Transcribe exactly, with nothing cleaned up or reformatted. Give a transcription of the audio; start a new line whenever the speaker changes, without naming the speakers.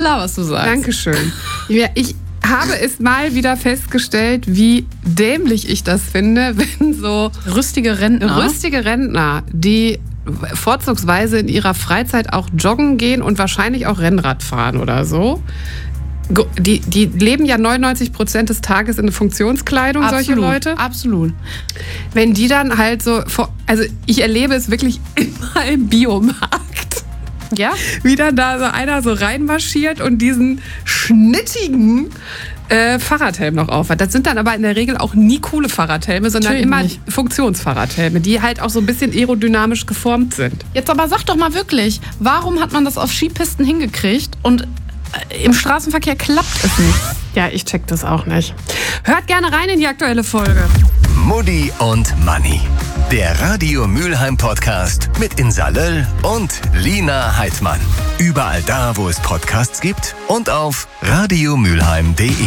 klar, was du sagst.
Dankeschön. Ja, ich habe es mal wieder festgestellt, wie dämlich ich das finde, wenn so
rüstige Rentner,
rüstige Rentner, die vorzugsweise in ihrer Freizeit auch joggen gehen und wahrscheinlich auch Rennrad fahren oder so. Die, die leben ja neunundneunzig Prozent des Tages in der Funktionskleidung,
absolut,
solche Leute.
Absolut.
Wenn die dann halt so, also ich erlebe es wirklich immer im Biomarkt.
Ja?
Wie dann da so einer so reinmarschiert und diesen schnittigen äh, Fahrradhelm noch aufhat. Das sind dann aber in der Regel auch nie coole Fahrradhelme, sondern
Natürlich
immer
nicht.
Funktionsfahrradhelme, die halt auch so ein bisschen aerodynamisch geformt sind.
Jetzt aber sag doch mal wirklich, warum hat man das auf Skipisten hingekriegt und im Straßenverkehr klappt es nicht?
Ja, ich check das auch nicht. Hört gerne rein in die aktuelle Folge.
Mutti und Manni. Der Radio Mülheim Podcast mit Insa Löll und Lina Heidmann. Überall da, wo es Podcasts gibt und auf radiomülheim punkt de.